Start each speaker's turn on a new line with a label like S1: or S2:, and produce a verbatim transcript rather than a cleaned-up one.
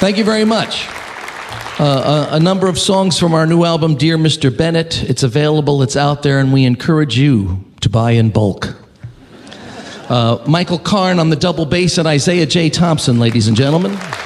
S1: Thank you very much. Uh, a, a number of songs from our new album, Dear Mister Bennett. It's available, it's out there, and we encourage you to buy in bulk. Uh, Michael Karn on the double bass and Isaiah J. Thompson, ladies and gentlemen.